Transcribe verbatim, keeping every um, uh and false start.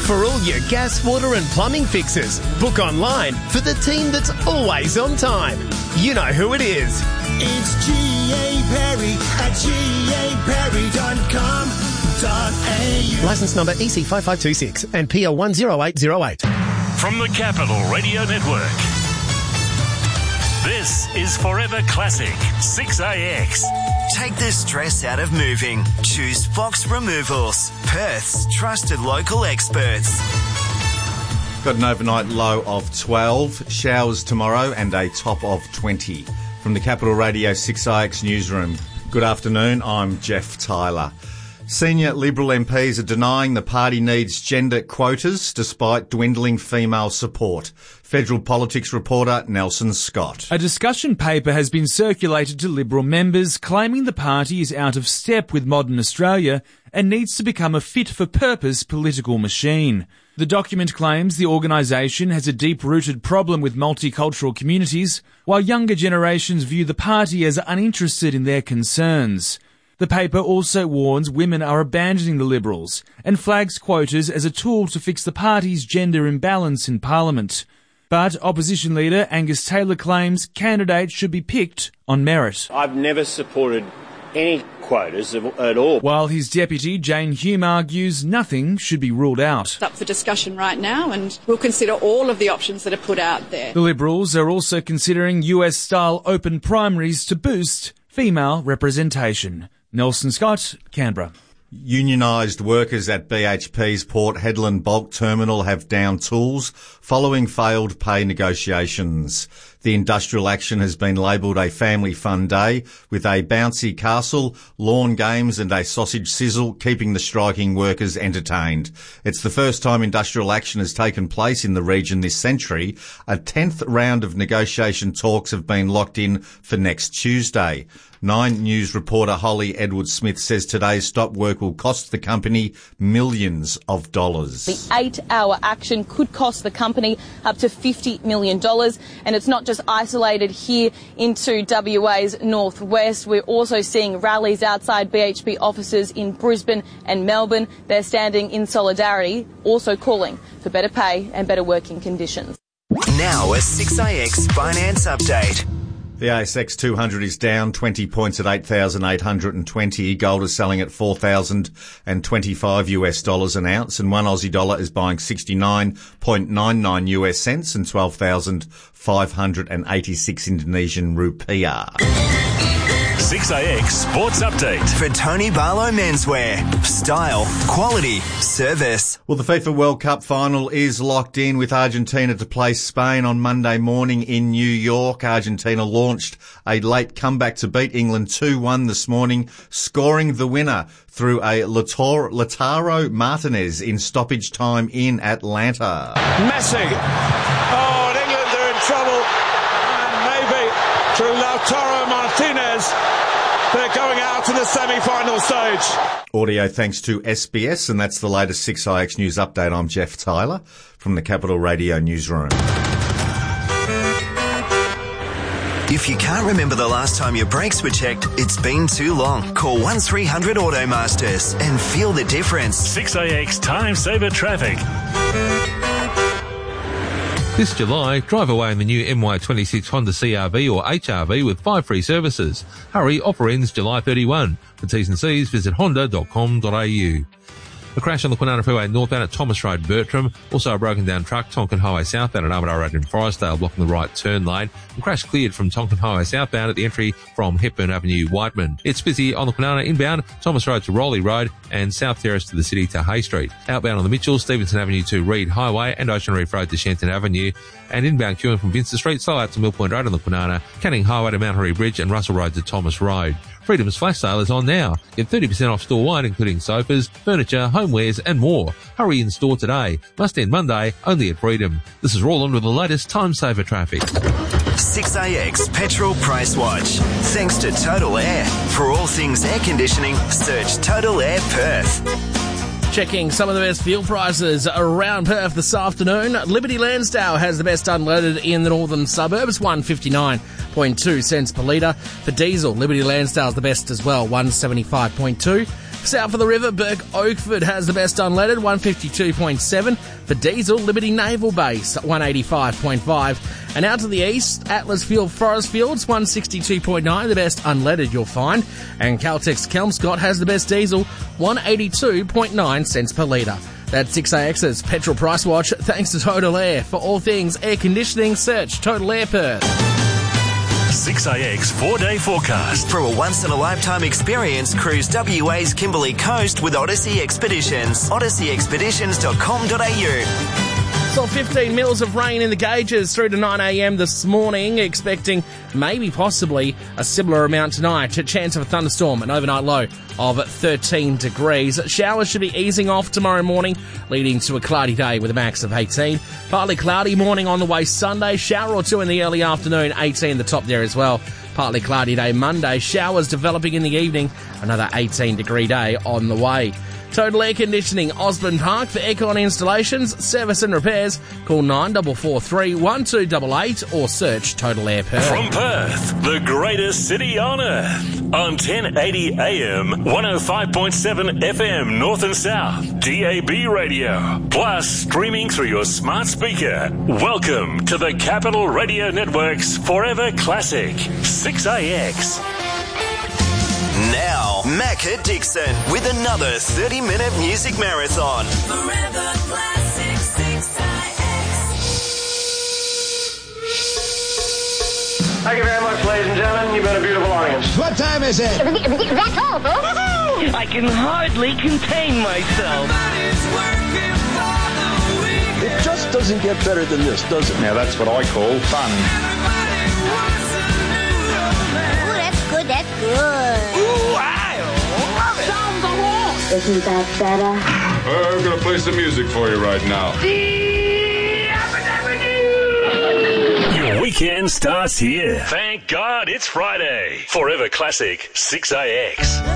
For all your gas, water and plumbing fixes, book online for the team that's always on time. You know who it is. It's G A Perry at G A Perry dot com dot A U. Licence number E C five five two six and P L one zero eight zero eight. From the Capital Radio Network, this is Forever Classic six A X. Take the stress out of moving. Choose Fox Removals, Perth's trusted local experts. Got an overnight low of twelve, showers tomorrow and a top of twenty. From the Capital Radio six A X newsroom, good afternoon, I'm Jeff Tyler. Senior Liberal M Ps are denying the party needs gender quotas despite dwindling female support. Federal politics reporter Nelson Scott. A discussion paper has been circulated to Liberal members claiming the party is out of step with modern Australia and needs to become a fit-for-purpose political machine. The document claims the organisation has a deep-rooted problem with multicultural communities, while younger generations view the party as uninterested in their concerns. The paper also warns women are abandoning the Liberals and flags quotas as a tool to fix the party's gender imbalance in Parliament. But opposition leader Angus Taylor claims candidates should be picked on merit. I've never supported any quotas at all. While his deputy, Jane Hume, argues nothing should be ruled out. It's up for discussion right now and we'll consider all of the options that are put out there. The Liberals are also considering U S-style open primaries to boost female representation. Nelson Scott, Canberra. Unionised workers at B H P's Port Hedland bulk terminal have downed tools following failed pay negotiations. The industrial action has been labelled a family fun day with a bouncy castle, lawn games and a sausage sizzle keeping the striking workers entertained. It's the first time industrial action has taken place in the region this century. A tenth round of negotiation talks have been locked in for next Tuesday. Nine News reporter Holly Edwards-Smith says today's stop work will cost the company millions of dollars. The eight-hour action could cost the company up to fifty million dollars, and it's not just isolated here into W A's northwest. We're also seeing rallies outside B H P offices in Brisbane and Melbourne. They're standing in solidarity, also calling for better pay and better working conditions. Now a six A X finance update. The A S X two hundred is down twenty points at eight thousand eight hundred twenty. Gold is selling at four thousand twenty-five US dollars an ounce, and one Aussie dollar is buying sixty-nine point nine nine US cents and twelve thousand five hundred eighty-six Indonesian rupiah. six A X Sports Update. For Tony Barlow Menswear. Style, quality, service. Well, the FIFA World Cup final is locked in with Argentina to play Spain on Monday morning in New York. Argentina launched a late comeback to beat England two one this morning, scoring the winner through a Lautaro Martinez in stoppage time in Atlanta. Messi. Oh, and England are in trouble. And maybe through Lautaro Martinez, they're going out in the semi-final stage. Audio thanks to S B S, and that's the latest six A X News Update. I'm Jeff Tyler from the Capital Radio Newsroom. If you can't remember the last time your brakes were checked, it's been too long. Call one three hundred Automasters and feel the difference. six A X Time Saver Traffic. This July, drive away in the new M Y twenty-six Honda C R V or H R V with five free services. Hurry, offer ends July thirty-first. For T's and C's, visit honda dot com dot a u. A crash on the Kwinana Freeway northbound at Thomas Road, Bertram. Also a broken down truck, Tonkin Highway southbound at Armadale Road in Forestdale, blocking the right turn lane. And crash cleared from Tonkin Highway southbound at the entry from Hepburn Avenue, Whiteman. It's busy on the Kwinana inbound, Thomas Road to Rowley Road and South Terrace to the city to Hay Street. Outbound on the Mitchell, Stevenson Avenue to Reed Highway and Ocean Reef Road to Shenton Avenue. And inbound queuing from Vincent Street, slow out to Mill Point Road on the Kwinana, Canning Highway to Mount Hurry Bridge and Russell Road to Thomas Road. Freedom's flash sale is on now. Get thirty percent off store-wide, including sofas, furniture, homewares and more. Hurry in store today. Must end Monday, only at Freedom. This is Roland with the latest Time Saver traffic. six A X Petrol Price Watch. Thanks to Total Air. For all things air conditioning, search Total Air Perth. Checking some of the best fuel prices around Perth this afternoon. Liberty Lansdale has the best unleaded in the northern suburbs, one fifty-nine point two cents per litre. For diesel, Liberty Lansdale's the best as well, one seventy-five point two. South of the river, Burke Oakford has the best unleaded, one fifty-two point seven. For diesel, Liberty Naval Base, one eighty-five point five. And out to the east, Atlas Field Forest Fields, one sixty-two point nine, the best unleaded you'll find. And Caltex Kelmscott has the best diesel, one eighty-two point nine cents per litre. That's six A X's Petrol Price Watch, thanks to Total Air. For all things air conditioning, search Total Air Perth. six A X four-day forecast. For a once-in-a-lifetime experience, cruise W A's Kimberley Coast with Odyssey Expeditions. odyssey expeditions dot com dot a u. Saw fifteen mils of rain in the gauges through to nine a m this morning, expecting maybe possibly a similar amount tonight. A chance of a thunderstorm, an overnight low of thirteen degrees. Showers should be easing off tomorrow morning, leading to a cloudy day with a max of eighteen. Partly cloudy morning on the way Sunday, shower or two in the early afternoon, eighteen the top there as well. Partly cloudy day Monday, showers developing in the evening, another eighteen degree day on the way. Total Air Conditioning, Osborne Park. For aircon installations, service and repairs, call nine four four three, one two eight eight or search Total Air Perth. From Perth, the greatest city on earth. On ten eighty A M, one oh five point seven F M, North and South, D A B radio. Plus, streaming through your smart speaker. Welcome to the Capital Radio Network's Forever Classic, six A X. Now, Macca Dixon with another thirty-minute music marathon. Forever Classic six A X. Thank you very much, ladies and gentlemen. You've been a beautiful audience. What time is it? That's all, folks. I can hardly contain myself. It just doesn't get better than this, does it? Now, that's what I call fun. Good, that's good. Ooh, I love it. Sounds a lot. Isn't that better? Uh, I'm going to play some music for you right now. Your weekend starts here. Thank God it's Friday. Forever Classic, six A X.